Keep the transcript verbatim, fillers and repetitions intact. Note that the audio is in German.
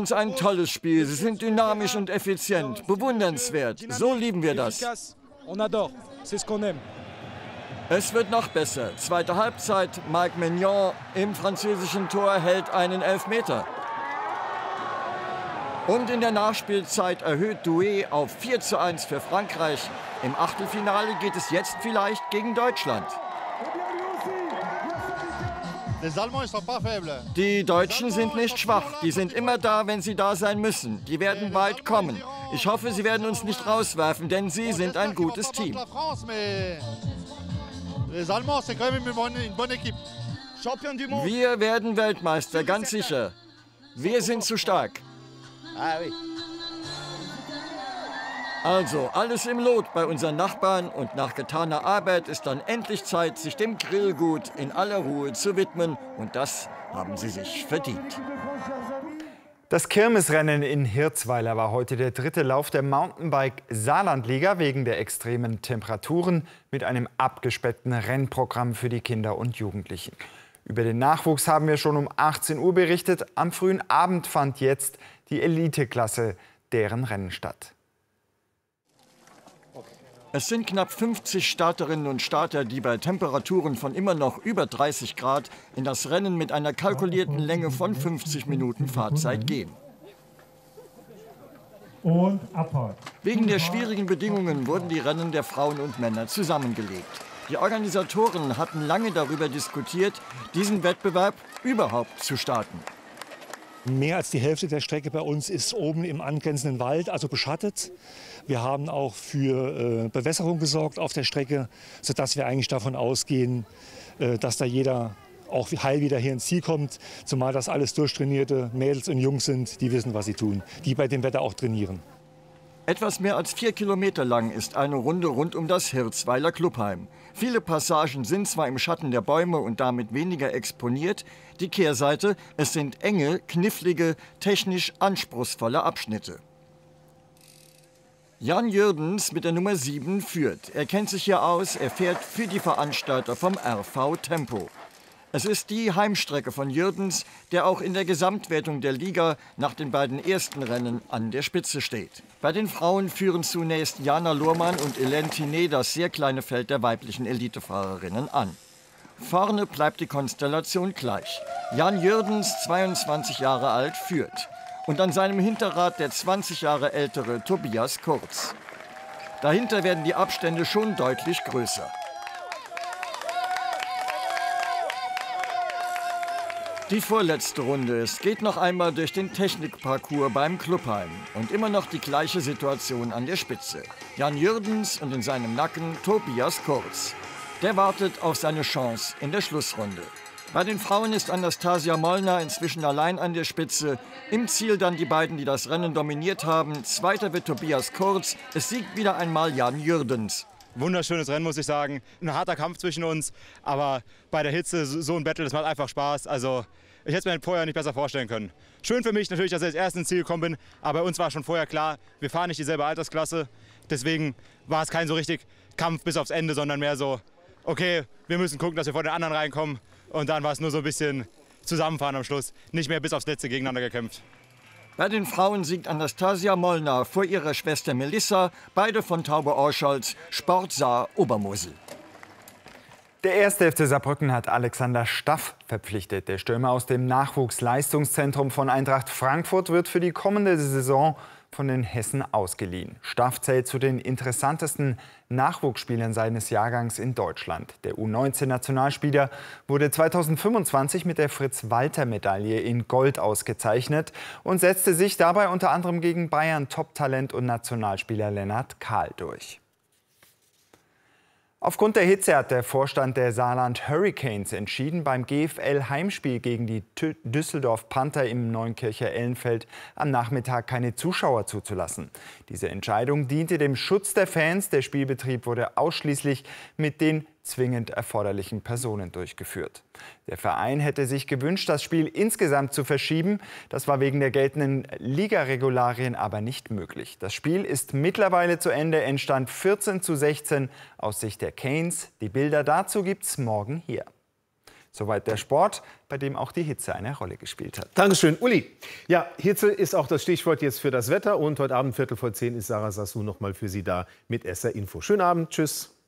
uns ein tolles Spiel. Sie sind dynamisch und effizient. Bewundernswert. So lieben wir das. Es wird noch besser. Zweite Halbzeit. Mike Maignan im französischen Tor hält einen Elfmeter. Und in der Nachspielzeit erhöht Doué auf vier zu eins für Frankreich. Im Achtelfinale geht es jetzt vielleicht gegen Deutschland. Die Deutschen sind nicht schwach. Die sind immer da, wenn sie da sein müssen. Die werden weit kommen. Ich hoffe, sie werden uns nicht rauswerfen, denn sie sind ein gutes Team. Wir werden Weltmeister, ganz sicher. Wir sind zu stark. Also, alles im Lot bei unseren Nachbarn und nach getaner Arbeit ist dann endlich Zeit, sich dem Grillgut in aller Ruhe zu widmen. Und das haben sie sich verdient. Das Kirmesrennen in Hirzweiler war heute der dritte Lauf der Mountainbike-Saarlandliga wegen der extremen Temperaturen mit einem abgespeckten Rennprogramm für die Kinder und Jugendlichen. Über den Nachwuchs haben wir schon um achtzehn Uhr berichtet. Am frühen Abend fand jetzt die Eliteklasse deren Rennen statt. Es sind knapp fünfzig Starterinnen und Starter, die bei Temperaturen von immer noch über dreißig Grad in das Rennen mit einer kalkulierten Länge von fünfzig Minuten Fahrzeit gehen. Und Abfahrt. Wegen der schwierigen Bedingungen wurden die Rennen der Frauen und Männer zusammengelegt. Die Organisatoren hatten lange darüber diskutiert, diesen Wettbewerb überhaupt zu starten. Mehr als die Hälfte der Strecke bei uns ist oben im angrenzenden Wald, also beschattet. Wir haben auch für äh, Bewässerung gesorgt auf der Strecke, sodass wir eigentlich davon ausgehen, äh, dass da jeder auch heil wieder hier ins Ziel kommt. Zumal das alles durchtrainierte Mädels und Jungs sind, die wissen, was sie tun, die bei dem Wetter auch trainieren. Etwas mehr als vier Kilometer lang ist eine Runde rund um das Hirzweiler Clubheim. Viele Passagen sind zwar im Schatten der Bäume und damit weniger exponiert. Die Kehrseite, es sind enge, knifflige, technisch anspruchsvolle Abschnitte. Jan Jürdens mit der Nummer sieben führt. Er kennt sich hier aus, er fährt für die Veranstalter vom R V Tempo. Es ist die Heimstrecke von Jürdens, der auch in der Gesamtwertung der Liga nach den beiden ersten Rennen an der Spitze steht. Bei den Frauen führen zunächst Jana Lohrmann und Hélène Tinet das sehr kleine Feld der weiblichen Elitefahrerinnen an. Vorne bleibt die Konstellation gleich. Jan Jürdens, zweiundzwanzig Jahre alt, führt. Und an seinem Hinterrad der zwanzig Jahre ältere Tobias Kurz. Dahinter werden die Abstände schon deutlich größer. Die vorletzte Runde. Es geht noch einmal durch den Technikparcours beim Clubheim. Und immer noch die gleiche Situation an der Spitze. Jan Jürdens und in seinem Nacken Tobias Kurz. Der wartet auf seine Chance in der Schlussrunde. Bei den Frauen ist Anastasia Molnar inzwischen allein an der Spitze. Im Ziel dann die beiden, die das Rennen dominiert haben. Zweiter wird Tobias Kurz. Es siegt wieder einmal Jan Jürdens. Wunderschönes Rennen, muss ich sagen. Ein harter Kampf zwischen uns, aber bei der Hitze so ein Battle, das macht einfach Spaß. Also ich hätte es mir vorher nicht besser vorstellen können. Schön für mich natürlich, dass ich als erst ins Ziel gekommen bin, aber bei uns war schon vorher klar, wir fahren nicht dieselbe Altersklasse. Deswegen war es kein so richtig Kampf bis aufs Ende, sondern mehr so, okay, wir müssen gucken, dass wir vor den anderen reinkommen. Und dann war es nur so ein bisschen Zusammenfahren am Schluss, nicht mehr bis aufs Letzte gegeneinander gekämpft. Bei den Frauen siegt Anastasia Molnar vor ihrer Schwester Melissa, beide von Taube-Orscholz, Sport Saar Obermosel. Der erste F C Saarbrücken hat Alexander Staff verpflichtet. Der Stürmer aus dem Nachwuchsleistungszentrum von Eintracht Frankfurt wird für die kommende Saison von den Hessen ausgeliehen. Staff zählt zu den interessantesten Nachwuchsspielern seines Jahrgangs in Deutschland. Der U neunzehn Nationalspieler wurde zweitausendfünfundzwanzig mit der Fritz-Walter-Medaille in Gold ausgezeichnet und setzte sich dabei unter anderem gegen Bayern-Top-Talent und Nationalspieler Lennart Kahl durch. Aufgrund der Hitze hat der Vorstand der Saarland Hurricanes entschieden, beim G F L-Heimspiel gegen die Düsseldorf Panther im Neunkircher Ellenfeld am Nachmittag keine Zuschauer zuzulassen. Diese Entscheidung diente dem Schutz der Fans. Der Spielbetrieb wurde ausschließlich mit den zwingend erforderlichen Personen durchgeführt. Der Verein hätte sich gewünscht, das Spiel insgesamt zu verschieben. Das war wegen der geltenden Ligaregularien aber nicht möglich. Das Spiel ist mittlerweile zu Ende, Endstand vierzehn zu sechzehn aus Sicht der Canes. Die Bilder dazu gibt's morgen hier. Soweit der Sport, bei dem auch die Hitze eine Rolle gespielt hat. Dankeschön, Uli. Ja, Hitze ist auch das Stichwort jetzt für das Wetter. Und heute Abend, Viertel vor zehn, ist Sarah Sassou noch mal für Sie da mit S R Info. Schönen Abend, tschüss.